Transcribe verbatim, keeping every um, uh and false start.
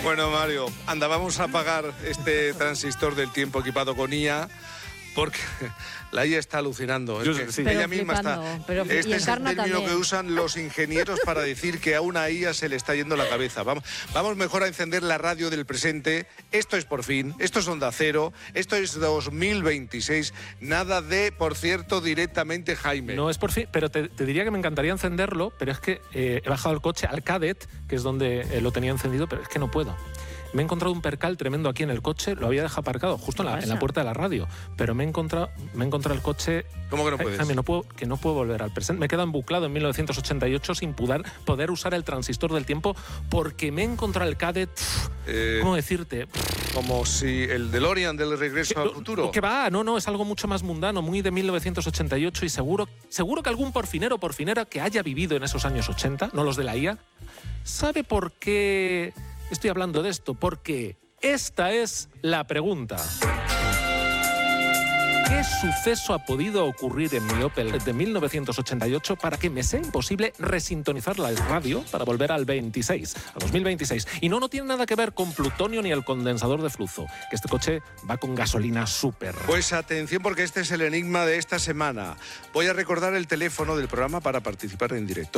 Bueno, Mario, anda, vamos a apagar este transistor del tiempo equipado con I A, porque la I A está alucinando. Yo, es que sí. ella Pero misma flipando, está. pero fli- este y es el Encarna término también. que usan los ingenieros para decir que a una I A se le está yendo la cabeza. Vamos, vamos mejor a encender la radio del presente. Esto es Por Fin, esto es Onda Cero, esto es dos mil veintiséis. Nada de, por cierto, directamente Jaime. No es Por Fin, pero te, te diría que me encantaría encenderlo, pero es que eh, he bajado el coche al Cadet, que es donde eh, lo tenía encendido, pero es que no puedo. Me he encontrado un percal tremendo aquí en el coche, lo había dejado aparcado justo en la, en la puerta de la radio, pero me he encontrado, me he encontrado el coche... ¿Cómo que no Ay, puedes? Jaime, no puedo, que no puedo volver al presente. Me he quedado embuclado en mil novecientos ochenta y ocho sin poder, poder usar el transistor del tiempo porque me he encontrado el Cadet... Eh, ¿Cómo decirte? Como si el DeLorean del Regreso al Futuro. ¿Qué va? No, no, es algo mucho más mundano, muy de mil novecientos ochenta y ocho y seguro, seguro que algún porfinero o porfinera que haya vivido en esos años ochenta, no los de la I A, sabe por qué estoy hablando de esto. Porque esta es la pregunta. ¿Qué suceso ha podido ocurrir en mi Opel de mil novecientos ochenta y ocho para que me sea imposible resintonizar la radio para volver al veintiséis, a dos mil veintiséis? Y no, no tiene nada que ver con plutonio ni el condensador de flujo, que este coche va con gasolina súper. Pues atención, porque este es el enigma de esta semana. Voy a recordar el teléfono del programa para participar en directo.